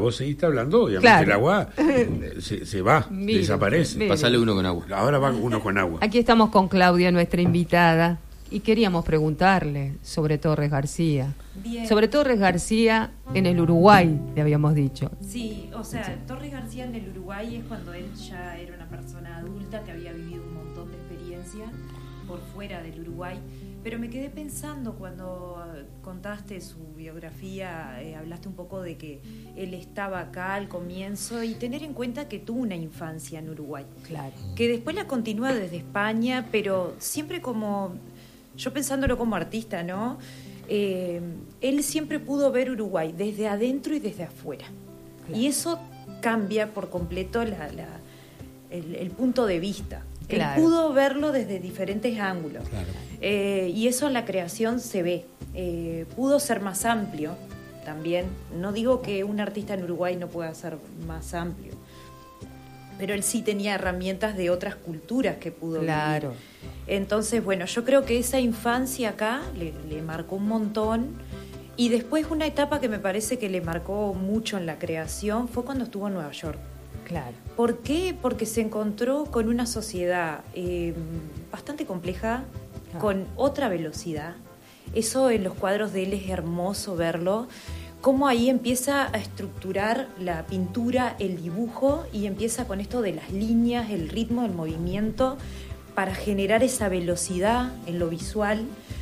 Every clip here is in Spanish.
vos seguiste hablando, obviamente Claro. el agua se va, Mire, desaparece. mire. Pasale uno con agua. Ahora va uno con agua. Aquí estamos con Claudia, nuestra invitada, y queríamos preguntarle sobre Torres García. Bien. Sobre Torres García en el Uruguay, le habíamos dicho. Sí, o sea, Torres García en el Uruguay es cuando él ya era una persona adulta que había vivido un montón de experiencia por fuera del Uruguay. Pero me quedé pensando cuando contaste su biografía, hablaste un poco de que él estaba acá al comienzo y tener en cuenta que tuvo una infancia en Uruguay. Claro. Que después la continúa desde España, pero siempre como, yo pensándolo como artista, ¿no? Él siempre pudo ver Uruguay desde adentro y desde afuera. Claro. Y eso cambia por completo el punto de vista. Claro. Él pudo verlo desde diferentes ángulos. Claro. Y eso en la creación se ve. Pudo ser más amplio también. No digo que un artista en Uruguay no pueda ser más amplio, pero él sí tenía herramientas de otras culturas que pudo Claro. vivir. Entonces, bueno, yo creo que esa infancia acá le marcó un montón. Y después una etapa que me parece que le marcó mucho en la creación fue cuando estuvo en Nueva York. Claro. ¿Por qué? Porque se encontró con una sociedad bastante compleja, con otra velocidad. Eso en los cuadros de él es hermoso verlo. Cómo ahí empieza a estructurar la pintura, el dibujo, y empieza con esto de las líneas, el ritmo, el movimiento, para generar esa velocidad en lo visual.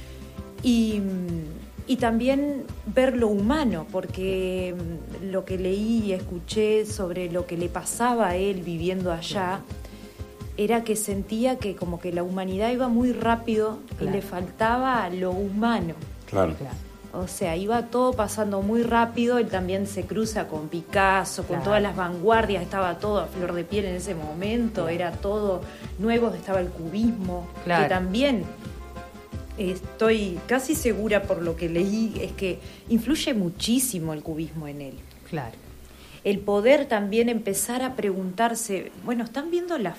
Y también ver lo humano, porque lo que leí y escuché sobre lo que le pasaba a él viviendo allá era que sentía que como que la humanidad iba muy rápido y le faltaba lo humano. Claro. O sea, iba todo pasando muy rápido. Él también se cruza con Picasso, con todas las vanguardias, estaba todo a flor de piel en ese momento, era todo nuevo, estaba el cubismo, que también estoy casi segura por lo que leí, es que influye muchísimo el cubismo en él. Claro. El poder también empezar a preguntarse, bueno, están viendo la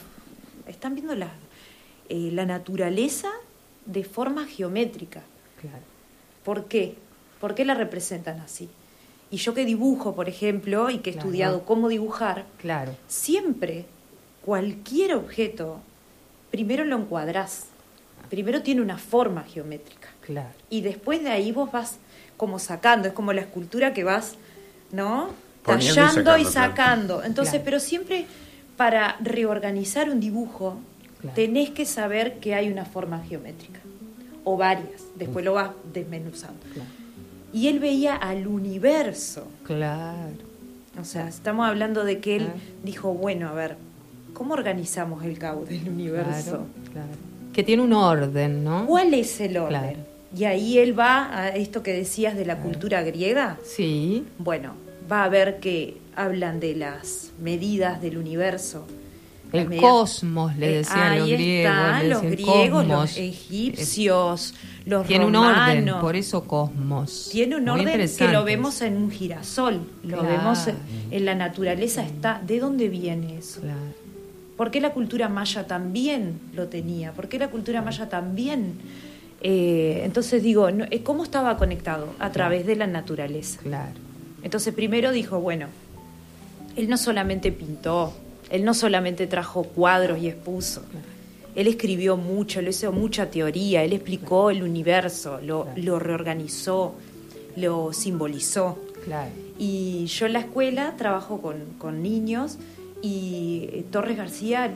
naturaleza de forma geométrica. Claro. ¿Por qué? ¿Por qué la representan así? Y yo que dibujo, por ejemplo, y que he estudiado cómo dibujar, siempre cualquier objeto, primero lo encuadrás, primero tiene una forma geométrica. Claro. Y después de ahí vos vas como sacando, es como la escultura que vas, ¿no? Poniendo Tallando y y sacando, sacando. Entonces, Claro. pero siempre para reorganizar un dibujo, tenés que saber que hay una forma geométrica. O varias. Después lo vas desmenuzando. Claro. Y él veía al universo. Claro. O sea, estamos hablando de que él dijo, bueno, a ver, ¿cómo organizamos el caos del universo? Claro. Que tiene un orden, ¿no? ¿Cuál es el orden? Claro. Y ahí él va a esto que decías de la cultura griega. Sí. Bueno, va a ver que hablan de las medidas del universo. El cosmos, le decían los griegos. Están los griegos, los egipcios, los tiene romanos. un orden, por eso cosmos. Tiene un Muy orden que interesante. lo vemos en un girasol, lo Claro. vemos en la naturaleza. Está. ¿De dónde viene eso? Claro. ¿Por qué la cultura maya también lo tenía? ¿Por qué la cultura maya también? Entonces digo, ¿cómo estaba conectado? A través de la naturaleza. Claro. Entonces primero dijo, bueno, él no solamente pintó, él no solamente trajo cuadros y expuso, él escribió mucho, él hizo mucha teoría, él explicó el universo, lo reorganizó, lo simbolizó. Claro. Y yo en la escuela trabajo con niños y Torres García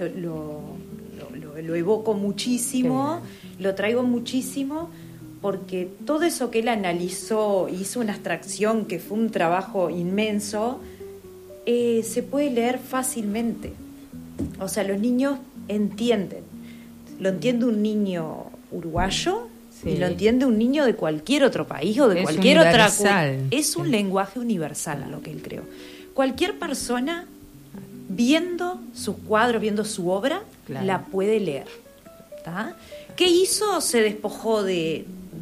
lo evoco muchísimo, lo traigo muchísimo, porque todo eso que él analizó, hizo una abstracción que fue un trabajo inmenso, se puede leer fácilmente. O sea, los niños entienden. Lo entiende un niño uruguayo y lo entiende un niño de cualquier otro país o de cualquier otra cultura. Es un lenguaje universal lo que él creó. Cualquier persona viendo sus cuadros, viendo su obra, la puede leer. ¿Tá? ¿Qué hizo? Se despojó del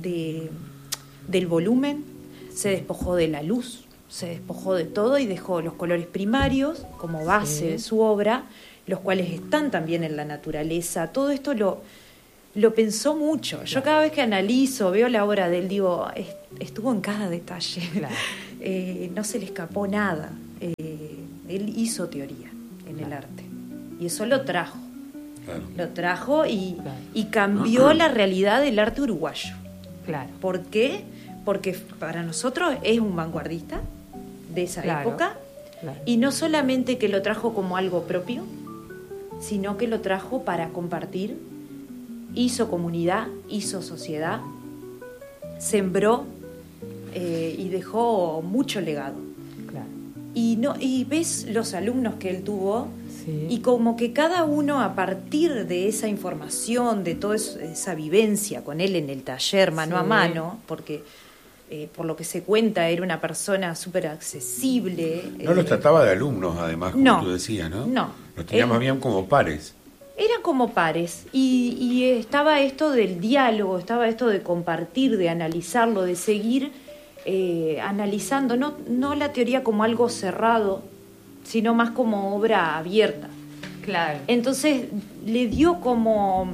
volumen, se despojó de la luz, se despojó de todo y dejó los colores primarios como base de su obra, los cuales están también en la naturaleza. Todo esto lo pensó mucho. Yo cada vez que analizo, veo la obra de él, digo, estuvo en cada detalle. No se le escapó nada. él hizo teoría en el arte. Y eso lo trajo. Claro. Lo trajo y cambió la realidad del arte uruguayo. Claro. ¿Por qué? Porque para nosotros es un vanguardista de esa época. Claro. Y no solamente que lo trajo como algo propio, sino que lo trajo para compartir. Hizo comunidad, hizo sociedad, sembró y dejó mucho legado. Claro. Y ves los alumnos que él tuvo, Sí. y como que cada uno, a partir de esa información, de toda esa vivencia con él en el taller mano a mano, porque por lo que se cuenta era una persona súper accesible. No los trataba de alumnos, además, como no, tú decías, ¿no? No. Los tenía más bien como pares. Eran como pares, y estaba esto del diálogo, estaba esto de compartir, de analizarlo, de seguir analizando, no la teoría como algo cerrado, sino más como obra abierta. Claro. Entonces le dio como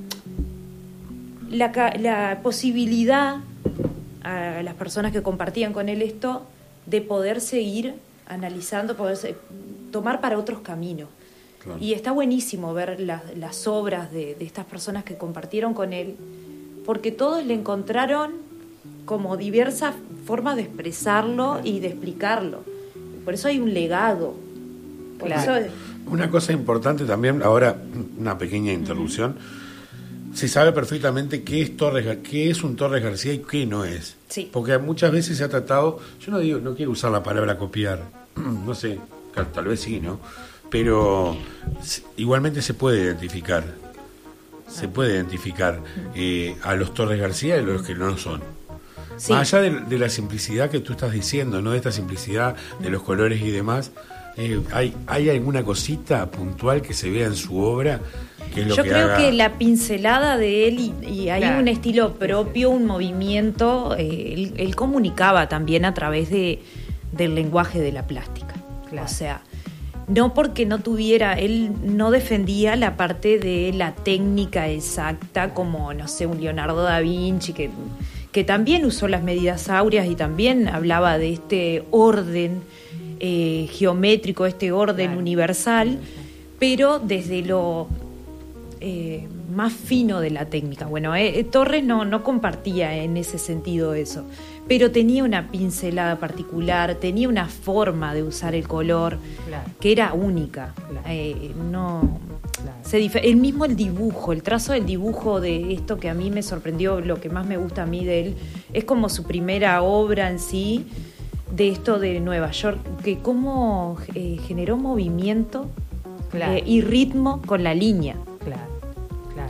la posibilidad a las personas que compartían con él esto de poder seguir analizando, poder tomar para otros caminos. Claro. Y está buenísimo ver las obras de estas personas que compartieron con él, porque todos le encontraron como diversas formas de expresarlo y de explicarlo. Por eso hay un legado. Por Claro. eso Una cosa importante también, ahora una pequeña interrupción, se sabe perfectamente qué es un Torres García y qué no es. Sí. Porque muchas veces se ha tratado, yo no quiero usar la palabra copiar, no sé, tal vez sí, ¿no? Pero igualmente se puede identificar. Se puede identificar a los Torres García y a los que no son. Sí. Más allá de la simplicidad que tú estás diciendo, ¿no? De esta simplicidad de los colores y demás, ¿hay alguna cosita puntual que se vea en su obra? Que es lo yo que creo haga... que la pincelada de él y hay Claro. un estilo propio, un movimiento, él comunicaba también a través del lenguaje de la plástica. Claro. O sea, no porque no tuviera, él no defendía la parte de la técnica exacta como, no sé, un Leonardo da Vinci que también usó las medidas áureas y también hablaba de este orden geométrico, este orden Claro. universal, pero desde lo más fino de la técnica. Bueno, Torres no compartía en ese sentido eso, pero tenía una pincelada particular, tenía una forma de usar el color Claro. que era única. Claro. Claro. El mismo el dibujo, el trazo del dibujo de esto que a mí me sorprendió, lo que más me gusta a mí de él, es como su primera obra en sí, de esto de Nueva York, que cómo generó movimiento Claro. y ritmo con la línea. Claro. Claro.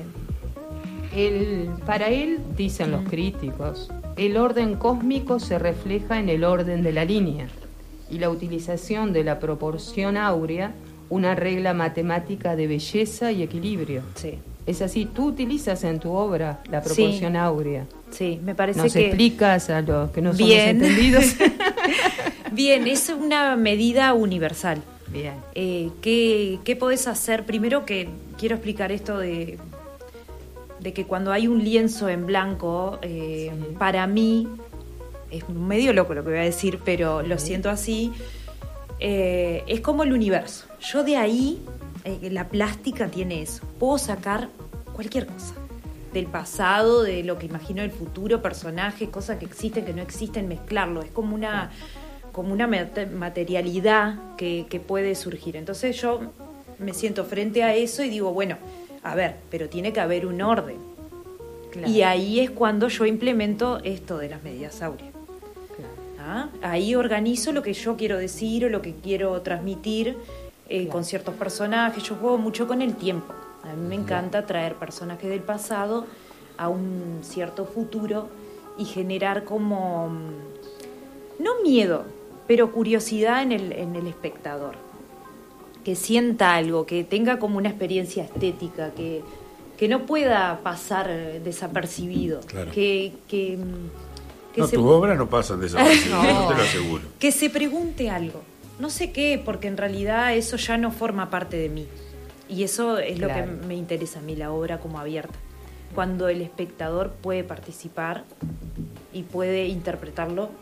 Para él, dicen los críticos, el orden cósmico se refleja en el orden de la línea y la utilización de la proporción áurea, una regla matemática de belleza y equilibrio. Sí, Es así, tú utilizas en tu obra la proporción áurea. sí, me parece ¿Nos que... explicas a los que no somos Bien. entendidos? Bien, es una medida universal. Bien. ¿Qué podés hacer? Primero que quiero explicar esto de que cuando hay un lienzo en blanco, para mí, es medio loco lo que voy a decir, pero lo siento así, es como el universo. Yo de ahí, la plástica tiene eso. Puedo sacar cualquier cosa. Del pasado, de lo que imagino del futuro, personajes, cosas que existen, que no existen, mezclarlo. Es como una materialidad que puede surgir. Entonces yo me siento frente a eso y digo, bueno, a ver, pero tiene que haber un orden. Claro. Y ahí es cuando yo implemento esto de las medidas áureas. Claro. ¿Ah? Ahí organizo lo que yo quiero decir o lo que quiero transmitir con ciertos personajes. Yo juego mucho con el tiempo. A mí me encanta traer personajes del pasado a un cierto futuro y generar como, no miedo, pero curiosidad en el espectador. Que sienta algo, que tenga como una experiencia estética, que no pueda pasar desapercibido. Claro. Que No, tu obra no pasa desapercibido, No. no te lo aseguro. que se pregunte algo. No sé qué, porque en realidad eso ya no forma parte de mí. Y eso es lo Claro. que me interesa a mí, la obra como abierta. Cuando el espectador puede participar y puede interpretarlo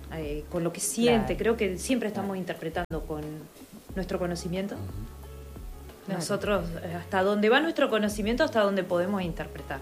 con lo que siente. Claro. Creo que siempre estamos interpretando con nuestro conocimiento. Claro. Nosotros, hasta donde va nuestro conocimiento, hasta donde podemos interpretar.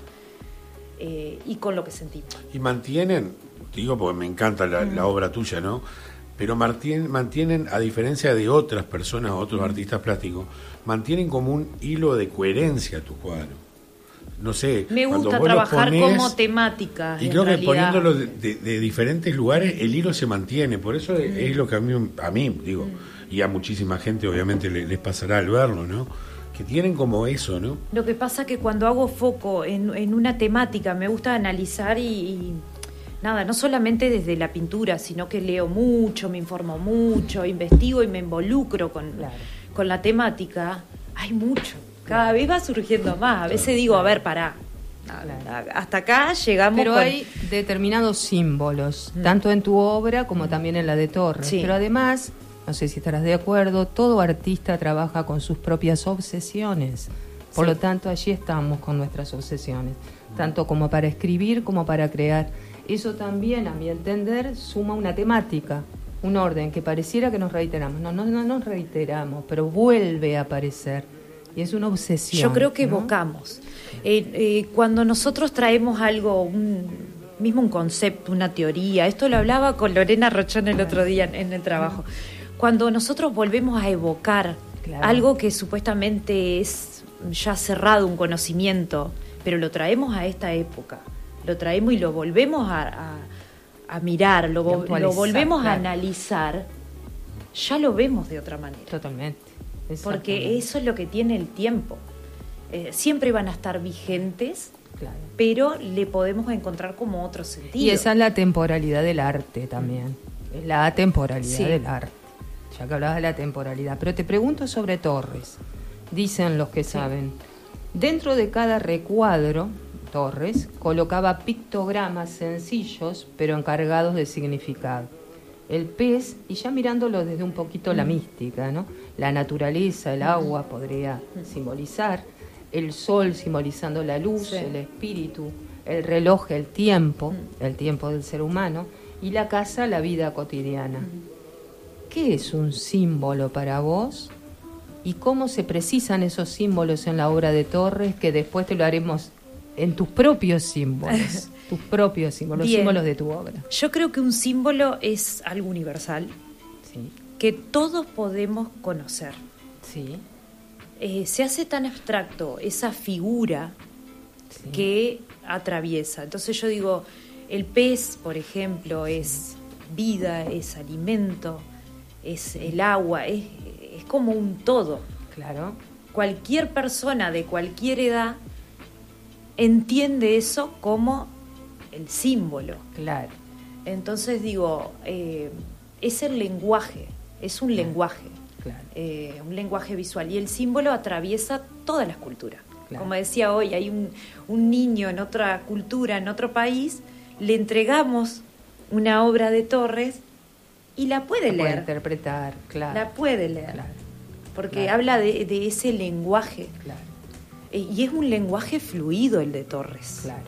Y con lo que sentimos. Y mantienen, digo porque me encanta la obra tuya, ¿no? Pero mantienen, a diferencia de otras personas, otros artistas plásticos, mantienen como un hilo de coherencia tu cuadro. No sé, Me cuando gusta vos lo trabajar ponés, como temática. y en creo que realidad. poniéndolo de diferentes lugares, el hilo se mantiene. Por eso es lo que a mí digo, y a muchísima gente obviamente les pasará al verlo, ¿no? Que tienen como eso, ¿no? Lo que pasa que cuando hago foco en una temática, me gusta analizar y nada, no solamente desde la pintura, sino que leo mucho, me informo mucho, investigo y me involucro con la temática. Hay mucho, cada vez va surgiendo más. A veces digo, a ver, pará, hasta acá llegamos. Pero hay determinados símbolos, tanto en tu obra como también en la de Torres. Sí. Pero además, no sé si estarás de acuerdo, todo artista trabaja con sus propias obsesiones. Por lo tanto, allí estamos con nuestras obsesiones, tanto como para escribir como para crear. Eso también, a mi entender, suma una temática, un orden que pareciera que nos reiteramos. No nos reiteramos, pero vuelve a aparecer. Y es una obsesión. Yo creo que ¿no? evocamos. Cuando nosotros traemos algo, un concepto, una teoría, esto lo hablaba con Lorena Rochón el otro día en el trabajo. Cuando nosotros volvemos a evocar algo que supuestamente es ya cerrado, un conocimiento, pero lo traemos a esta época, lo traemos y lo volvemos a mirar, lo volvemos a analizar, ya lo vemos de otra manera. Totalmente. Porque eso es lo que tiene el tiempo. Siempre van a estar vigentes, claro, pero le podemos encontrar como otro sentido. Y esa es la temporalidad del arte también. Es la atemporalidad del arte. Ya que hablabas de la temporalidad. Pero te pregunto sobre Torres. Dicen los que saben. Dentro de cada recuadro, Torres colocaba pictogramas sencillos, pero encargados de significado. El pez, y ya mirándolo desde un poquito la mística, ¿no? La naturaleza, el agua podría simbolizar, el sol simbolizando la luz, el espíritu, el reloj, el tiempo del ser humano, y la casa, la vida cotidiana. ¿Qué es un símbolo para vos? ¿Y cómo se precisan esos símbolos en la obra de Torres, que después te lo haremos en tus propios símbolos? Tus propios símbolos, los símbolos de tu obra. Yo creo que un símbolo es algo universal, que todos podemos conocer. Sí. Se hace tan abstracto esa figura que atraviesa. Entonces yo digo, el pez, por ejemplo, es vida, es alimento, es el agua, es como un todo. Claro. Cualquier persona de cualquier edad entiende eso como el símbolo. Claro. Entonces digo, es el lenguaje, es un lenguaje, un lenguaje visual, y el símbolo atraviesa todas las culturas. Claro. Como decía hoy, hay un niño en otra cultura, en otro país, le entregamos una obra de Torres y la puede leer. Puede interpretar, claro. La puede leer, porque habla de ese lenguaje. Claro. Y es un lenguaje fluido el de Torres. Claro.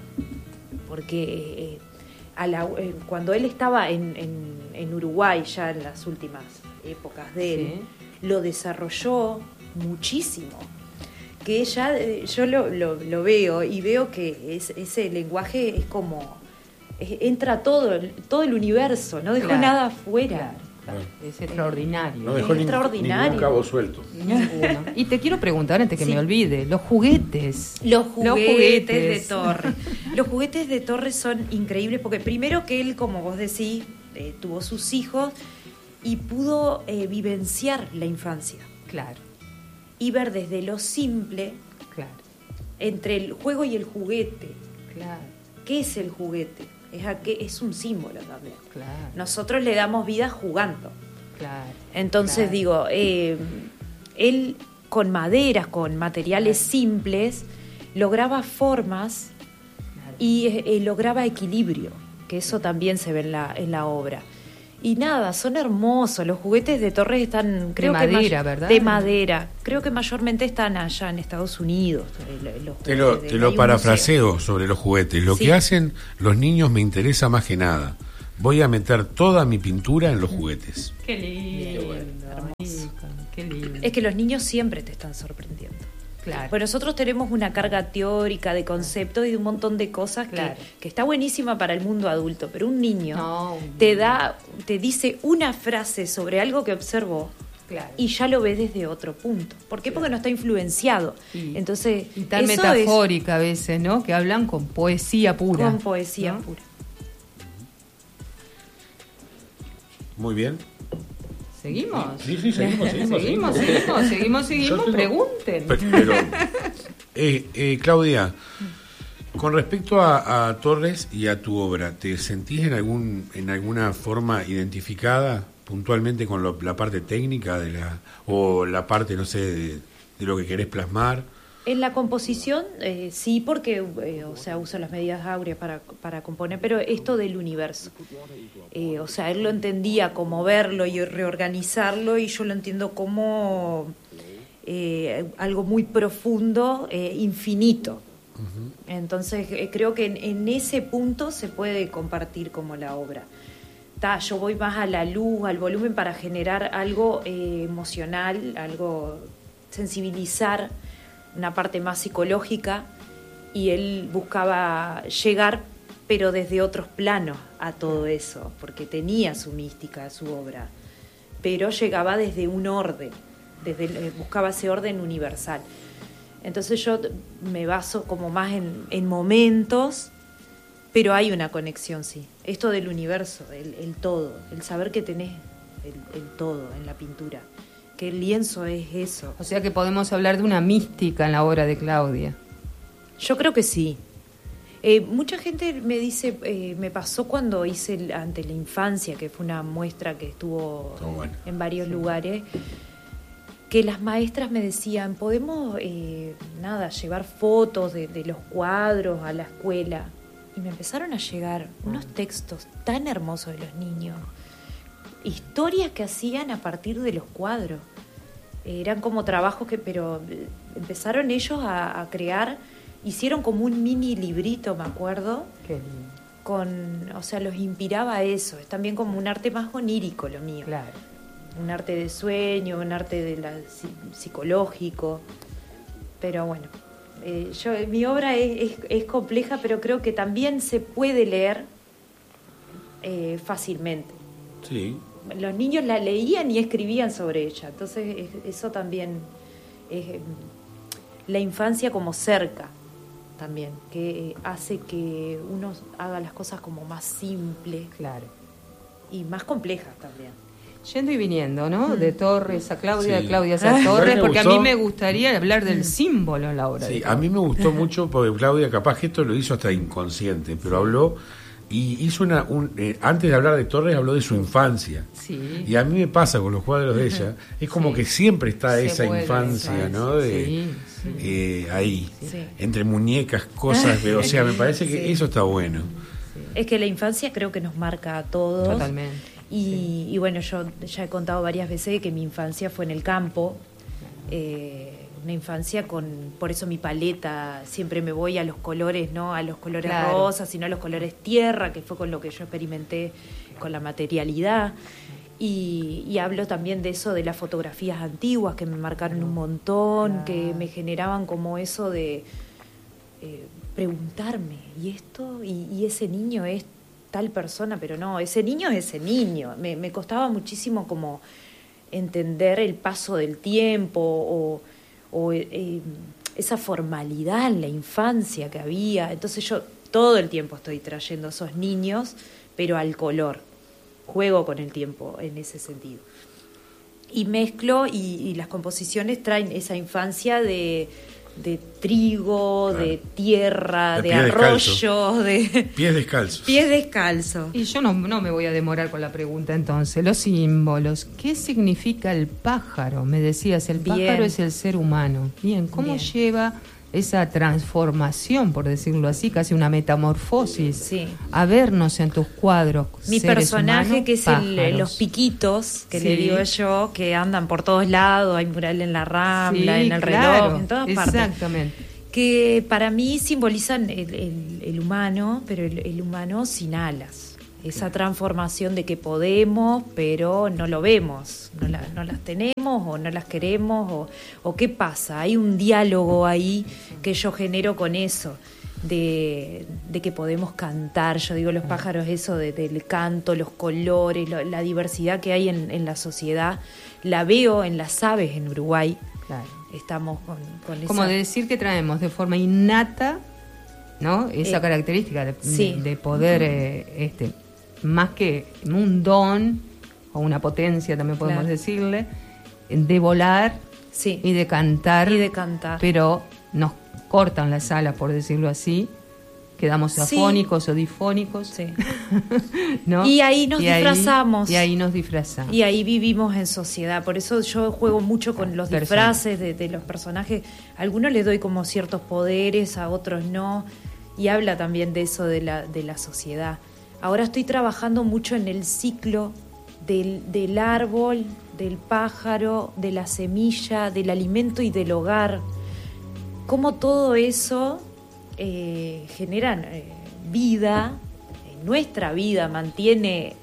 Porque cuando él estaba en Uruguay, ya en las últimas épocas de él, lo desarrolló muchísimo. Que yo lo veo y veo que ese lenguaje es como entra todo el universo, no dejó nada afuera. Claro. Es extraordinario. No dejó ningún cabo suelto. Ninguno. Y te quiero preguntar, antes que me olvide, los juguetes. Los juguetes de Torres. Los juguetes de Torres son increíbles porque primero que él, como vos decís, tuvo sus hijos y pudo vivenciar la infancia. Claro. Y ver desde lo simple, entre el juego y el juguete. Claro. ¿Qué es el juguete? Es un símbolo también. Claro. Nosotros le damos vida jugando. Claro. Entonces digo, él con maderas, con materiales simples, lograba formas y lograba equilibrio, que eso también se ve en la obra. Y nada, son hermosos. Los juguetes de Torres están, creo de que madera, ¿verdad? De madera. Creo que mayormente están allá en Estados Unidos. Te lo parafraseo sobre los juguetes. Lo que hacen los niños me interesa más que nada. voy a meter toda mi pintura en los juguetes. Qué lindo, hermoso. qué lindo. Es que los niños siempre te están sorprendiendo. Claro. Pues nosotros tenemos una carga teórica de conceptos y de un montón de cosas Claro. que está buenísima para el mundo adulto, pero un niño No, te dice una frase sobre algo que observó claro. y ya lo ves desde otro punto. ¿Por qué? Porque no está influenciado. Entonces, Y tan eso metafórica a veces, ¿no? Que hablan con poesía es pura. con poesía ¿no? pura. Muy bien. ¿Seguimos? Sí, seguimos. Seguimos. Pregunten. Pero, Claudia, con respecto a Torres y a tu obra, ¿te sentís en alguna forma identificada puntualmente con la parte técnica o la parte, no sé, de lo que querés plasmar? En la composición, sí, porque uso las medidas áureas para componer, pero esto del universo. Él lo entendía como verlo y reorganizarlo, y yo lo entiendo como algo muy profundo, infinito. Uh-huh. Entonces, creo que en ese punto se puede compartir como la obra. Yo voy más a la luz, al volumen, para generar algo emocional, algo sensibilizar, una parte más psicológica, y él buscaba llegar, pero desde otros planos, a todo eso, porque tenía su mística, su obra, pero llegaba desde un orden, buscaba ese orden universal. Entonces yo me baso como más en momentos, pero hay una conexión, sí. Esto del universo, el todo, el saber que tenés el todo en la pintura. Que el lienzo es eso. O sea que podemos hablar de una mística en la obra de Claudia. Yo creo que sí. Mucha gente me dice, me pasó cuando hice ante la infancia, que fue una muestra que estuvo en varios lugares, que las maestras me decían, podemos llevar fotos de los cuadros a la escuela. Y me empezaron a llegar unos textos tan hermosos de los niños, historias que hacían a partir de los cuadros. Eran como trabajos pero empezaron ellos a crear, hicieron como un mini librito, me acuerdo. Qué lindo. Los inspiraba a eso. Es también como un arte más onírico lo mío. Claro. Un arte de sueño, un arte psicológico. Pero bueno, mi obra es compleja, pero creo que también se puede leer fácilmente. Sí. Los niños la leían y escribían sobre ella, entonces eso también es la infancia como cerca también, que hace que uno haga las cosas como más simples, claro, y más complejas también. Yendo y viniendo, ¿no? De Torres a Claudia, Sí. de Claudia a Torres, porque gustó. a mí me gustaría hablar del símbolo en la obra. Sí, a mí me gustó mucho porque Claudia, capaz que esto lo hizo hasta inconsciente, pero habló y hizo antes de hablar de Torres, habló de su infancia. Sí. Y a mí me pasa con los cuadros de ella, es como que siempre está Se esa vuelve infancia, ¿no? Ahí, Sí. entre muñecas, cosas, o sea, me parece que Sí. eso está bueno. Es que la infancia creo que nos marca a todos. Totalmente. Y bueno, yo ya he contado varias veces que mi infancia fue en el campo. Una infancia por eso mi paleta, siempre me voy a los colores, no a los colores Claro. rosas, sino a los colores tierra, que fue con lo que yo experimenté con la materialidad. Y hablo también de eso, de las fotografías antiguas que me marcaron un montón, Claro. que me generaban como eso de preguntarme, ¿y esto? ¿Y ese niño es tal persona? Pero no, ese niño es ese niño. Me costaba muchísimo como entender el paso del tiempo o esa formalidad en la infancia que había. Entonces yo todo el tiempo estoy trayendo esos niños, pero al color. Juego con el tiempo en ese sentido. Y mezclo y las composiciones traen esa infancia de trigo, Claro. de tierra, de pie arroyo, de Pies descalzos. pies descalzos. Y yo no me voy a demorar con la pregunta entonces. Los símbolos. ¿Qué significa el pájaro? Me decías, el Bien. pájaro es el ser humano. Bien, ¿cómo Bien. lleva esa transformación, por decirlo así, casi una metamorfosis, Sí. a vernos en tus cuadros? Mi seres personaje, humanos, que es pájaros. los piquitos, que Sí. le digo yo, que andan por todos lados, hay mural en la Rambla, Sí, en el claro, reloj, en todas partes. exactamente. Que para mí simbolizan el humano, pero el humano sin alas. esa transformación de que podemos, pero no lo vemos, no las tenemos o no las queremos, o qué pasa. Hay un diálogo ahí que yo genero con eso, de que podemos cantar. Yo digo, los pájaros, eso del canto, los colores, la diversidad que hay en la sociedad, la veo en las aves en Uruguay. Claro. Estamos con esa... Como de decir que traemos de forma innata, ¿no? Esa característica de poder, más que un don o una potencia, también podemos decirle, de volar y de cantar. Pero nos cortan las alas, por decirlo así, quedamos afónicos o difónicos, ¿no? Y ahí nos disfrazamos. Y ahí nos disfrazamos. Y ahí vivimos en sociedad. Por eso yo juego mucho con los disfraces de los personajes. A algunos les doy como ciertos poderes, a otros no. Y habla también de eso, de la sociedad. Ahora estoy trabajando mucho en el ciclo del árbol, del pájaro, de la semilla, del alimento y del hogar. Cómo todo eso genera vida, nuestra vida, mantiene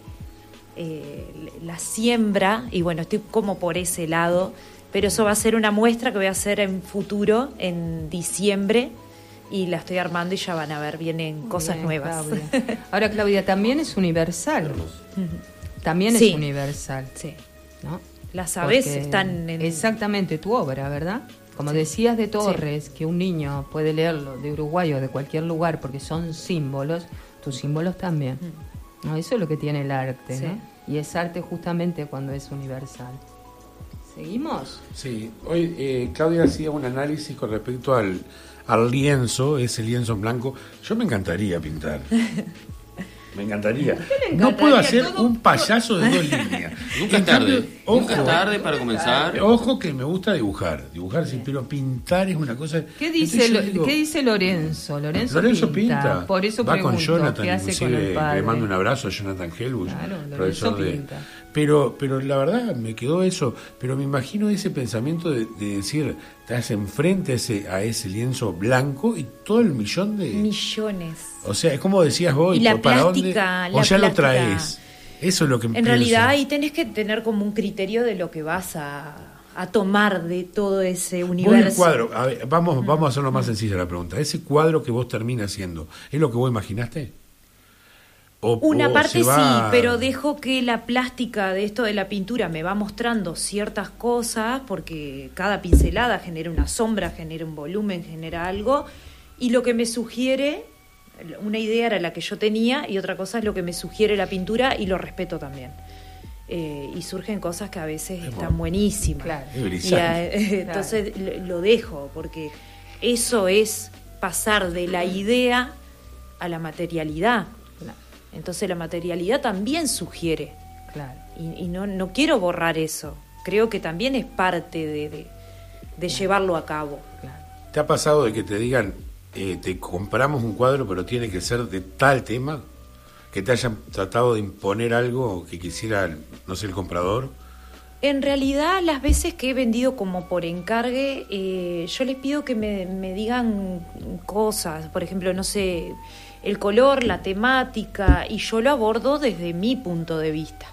la siembra. Y bueno, estoy como por ese lado. Pero eso va a ser una muestra que voy a hacer en futuro, en diciembre. Y la estoy armando y ya van a ver, vienen cosas nuevas. Claudia. Ahora, Claudia, también es universal. También es universal. Sí. ¿No? Las aves Porque están en... Exactamente, tu obra, ¿verdad? Como decías de Torres, que un niño puede leerlo de Uruguay o de cualquier lugar porque son símbolos, tus símbolos también. ¿No? Eso es lo que tiene el arte, ¿no? Y es arte justamente cuando es universal. ¿Seguimos? Sí, hoy Claudia hacía un análisis con respecto al lienzo, ese lienzo en blanco. Yo me encantaría pintar. Me encantaría. No puedo hacer un payaso de 2 líneas. Nunca es tarde. Nunca es tarde para comenzar. Ojo que me gusta dibujar sí, pero pintar es una cosa... ¿Qué dice Lorenzo? Lorenzo pinta. Por eso va pregunto, con Jonathan, ¿qué hace con el padre? Le mando un abrazo a Jonathan Helbush, claro, profesor de... pinta. Pero la verdad me quedó eso, pero me imagino ese pensamiento de decir, estás enfrente a ese lienzo blanco y todo el millón de... Millones. O sea, es como decías vos, y la ¿para plástica, dónde? O ya lo traes. Eso es lo que en realidad ahí tenés que tener como un criterio de lo que vas a tomar de todo ese universo. El cuadro, a ver, vamos a hacerlo más sencilla la pregunta. ¿Ese cuadro que vos terminas haciendo, es lo que vos imaginaste? Una parte sí, pero dejo que la plástica de esto de la pintura me va mostrando ciertas cosas, porque cada pincelada genera una sombra, genera un volumen, genera algo, y lo que me sugiere, una idea era la que yo tenía, y otra cosa es lo que me sugiere la pintura, y lo respeto también. Y surgen cosas que a veces están buenísimas. Claro. Entonces lo dejo, porque eso es pasar de la idea a la materialidad. Entonces la materialidad también sugiere. Claro. Y no quiero borrar eso. Creo que también es parte de llevarlo a cabo. Claro. ¿Te ha pasado de que te digan, te compramos un cuadro pero tiene que ser de tal tema? ¿Que te hayan tratado de imponer algo que quisiera, no sé, el comprador? En realidad, las veces que he vendido como por encargue, yo les pido que me digan cosas. Por ejemplo, no sé... el color, la temática, y yo lo abordo desde mi punto de vista.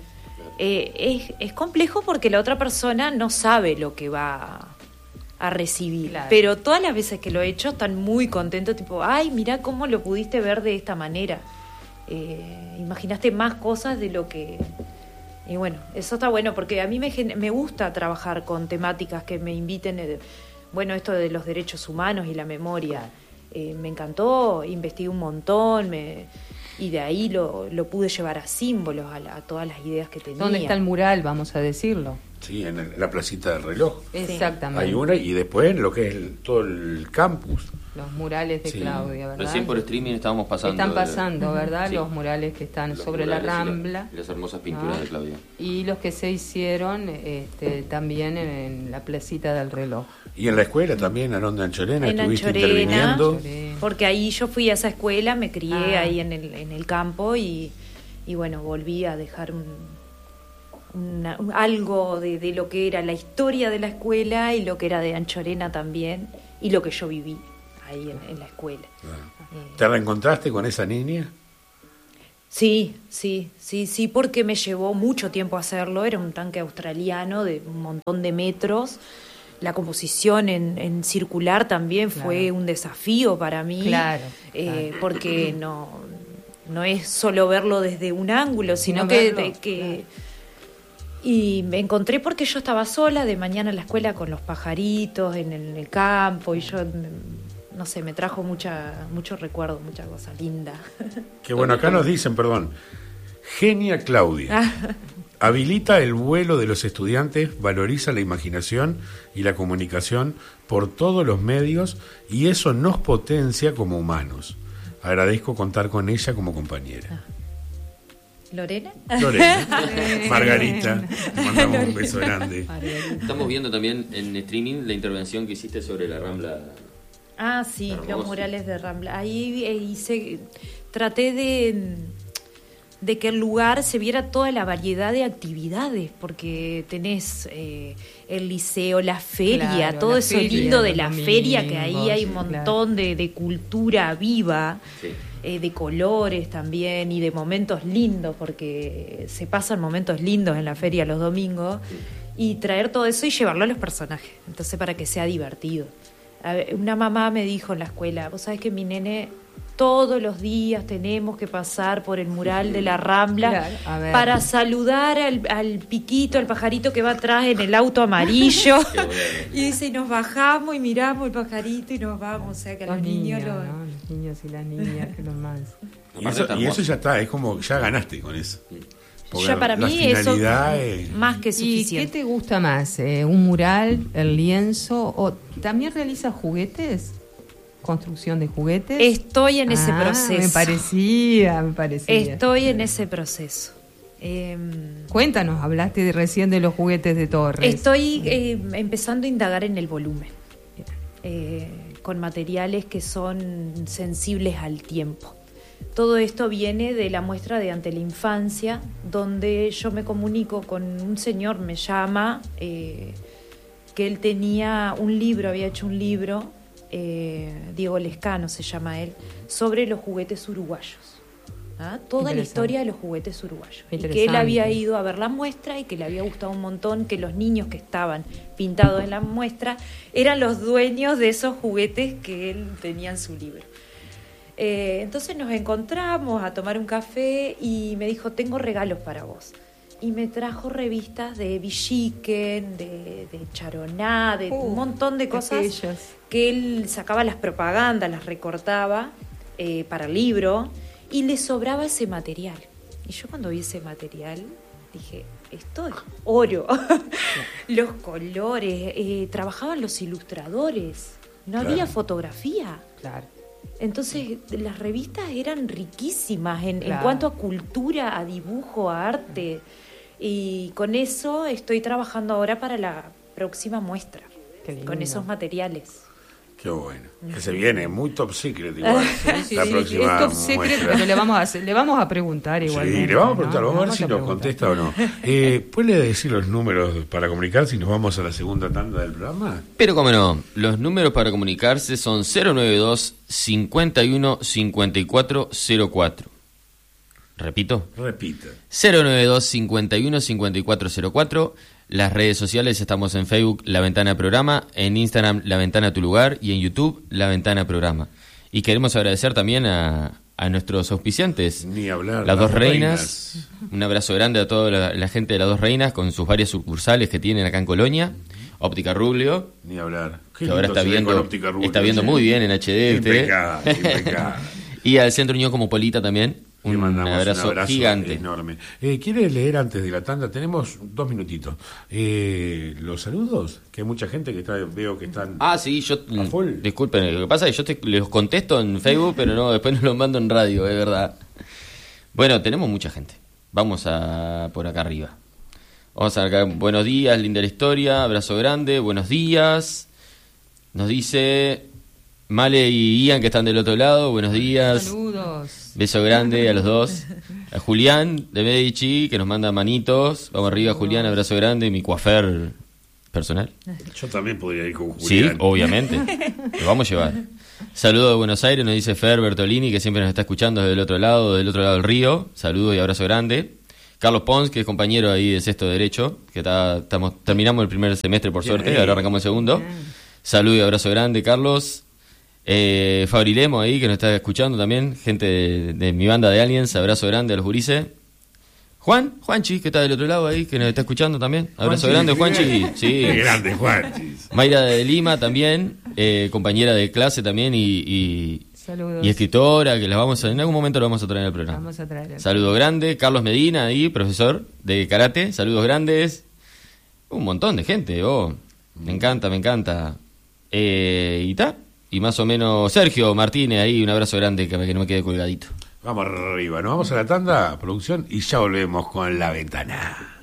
Es complejo porque la otra persona no sabe lo que va a recibir, claro. Pero todas las veces que lo he hecho están muy contentos, tipo, ay, mirá cómo lo pudiste ver de esta manera. Imaginaste más cosas de lo que... Y bueno, eso está bueno porque a mí me gusta trabajar con temáticas que me inviten, bueno, esto de los derechos humanos y la memoria. Me encantó, investigué un montón, y de ahí lo pude llevar a símbolos, a todas las ideas que tenía. ¿Dónde está el mural, vamos a decirlo? Sí, en la placita del reloj. Exactamente. Hay una, y después lo que es todo el campus. Los murales de Claudia, ¿verdad? Recién por streaming estábamos pasando. Están pasando, ¿verdad? Sí. Los murales que están sobre la Rambla. Y las hermosas pinturas de Claudia. Y los que se hicieron también en la placita del reloj. Y en la escuela también, Arón de Anchorena, en estuviste Anchorena, interviniendo. Porque ahí yo fui a esa escuela, me crié ahí en el campo y bueno, volví a dejar algo de lo que era la historia de la escuela y lo que era de Anchorena también y lo que yo viví ahí en la escuela. ¿Te reencontraste con esa niña? Sí, porque me llevó mucho tiempo hacerlo. Era un tanque australiano de un montón de metros. La composición en circular también fue un desafío para mí. Claro. Porque no es solo verlo desde un ángulo, sino que y me encontré porque yo estaba sola de mañana en la escuela con los pajaritos en el campo, y yo, no sé, me trajo mucho recuerdo, mucha cosa linda. Que bueno, acá nos dicen, perdón, Genia Claudia. Habilita el vuelo de los estudiantes, valoriza la imaginación y la comunicación por todos los medios, y eso nos potencia como humanos. Agradezco contar con ella como compañera. ¿Lorena? Margarita, te mandamos un beso grande. Estamos viendo también en streaming la intervención que hiciste sobre la Rambla. Ah, sí, hermoso. Los murales de Rambla. Ahí traté de que el lugar se viera toda la variedad de actividades, porque tenés el liceo, la feria, todo eso lindo de la feria, que ahí hay un montón de cultura viva. Sí. De colores también, y de momentos lindos, porque se pasan momentos lindos en la feria los domingos, y traer todo eso y llevarlo a los personajes, entonces para que sea divertido. Una mamá me dijo en la escuela, vos sabés que mi nene todos los días tenemos que pasar por el mural de la Rambla para saludar al piquito, al pajarito que va atrás en el auto amarillo. Y dice, nos bajamos y miramos el pajarito y nos vamos. O sea que los niños los niños y las niñas, que los más. Y eso ya está, es como ya ganaste con eso. Ya para mí eso más que suficiente. ¿Y qué te gusta más? ¿Un mural, el lienzo, o también realizas juguetes? ¿Construcción de juguetes? Estoy en ese proceso. Me parecía. Estoy en ese proceso. Cuéntanos, hablaste recién de los juguetes de Torres. Estoy empezando a indagar en el volumen, con materiales que son sensibles al tiempo. Todo esto viene de la muestra de Ante la Infancia, donde yo me comunico con un señor, me llama, que él tenía un libro, había hecho un libro, Diego Lescano se llama él, sobre los juguetes uruguayos. Toda la historia de los juguetes uruguayos. Y que él había ido a ver la muestra y que le había gustado un montón que los niños que estaban pintados en la muestra eran los dueños de esos juguetes que él tenía en su libro. Entonces nos encontramos a tomar un café y me dijo, tengo regalos para vos. Y me trajo revistas de Villiquen, de Charoná, de un montón de cosas que él sacaba las propagandas, las recortaba para el libro, y le sobraba ese material. Y yo cuando vi ese material dije, esto es oro. Los colores, trabajaban los ilustradores, no había fotografía. Claro. Entonces las revistas eran riquísimas en cuanto a cultura, a dibujo, a arte. Y con eso estoy trabajando ahora para la próxima muestra, con esos materiales. Qué bueno. Que se viene muy top secret igual. La próxima es top secret, pero le vamos a preguntar igual. Sí, le vamos a preguntar, vamos a ver si nos contesta o no. ¿Puede decir los números para comunicarse y nos vamos a la segunda tanda del programa? Pero cómo no, los números para comunicarse son 092 51 54 04. ¿Repito? Repita. 092 51 54 04. Las redes sociales, estamos en Facebook, La Ventana Programa, en Instagram, La Ventana Tu Lugar, y en YouTube, La Ventana Programa. Y queremos agradecer también a nuestros auspiciantes. Ni hablar. Las Dos Reinas. Un abrazo grande a toda la gente de Las Dos Reinas, con sus varias sucursales que tienen acá en Colonia. Óptica Rubio. Ni hablar. Que ahora está viendo muy bien en HD. Impecable. Y al Centro Unión Cosmopolita también. Un abrazo gigante. Enorme. ¿Quiere leer antes de la tanda? Tenemos 2 minutitos. Los saludos, que hay mucha gente que veo que están sí, yo a full. Disculpen, lo que pasa es que yo los contesto en Facebook, pero después no los mando en radio, es verdad. Bueno, tenemos mucha gente. Vamos por acá arriba. Vamos a acá. Buenos días, linda la historia, abrazo grande, buenos días. Nos dice Male y Ian, que están del otro lado, buenos días. Saludos. Beso grande a los dos. A Julián de Medici, que nos manda manitos. Vamos arriba, Julián, abrazo grande. Mi coafer personal. Yo también podría ir con Sí, Julián. obviamente. Lo vamos a llevar. Saludo de Buenos Aires, nos dice Fer Bertolini, que siempre nos está escuchando desde el otro lado del río. Saludo y abrazo grande. Carlos Pons, que es compañero ahí de sexto derecho, que terminamos el primer semestre por suerte, ahora arrancamos el segundo. Saludo y abrazo grande, Carlos. Fabri Lemo ahí, que nos está escuchando también, gente de mi banda de Aliens, abrazo grande a los gurises. Juanchi, que está del otro lado ahí, que nos está escuchando también. Abrazo grande, Juanchi. Sí. Qué grande, Juanchi. Mayra de Lima también, compañera de clase también y Saludos. y escritora, que en algún momento lo vamos a traer al programa. Vamos a traer. Saludo grande. Carlos Medina ahí, profesor de karate. Saludos grandes. Un montón de gente, me encanta. Y más o menos Sergio Martínez ahí, un abrazo grande, que no me quede colgadito. Vamos arriba, nos vamos a la tanda, producción, y ya volvemos con La Ventana.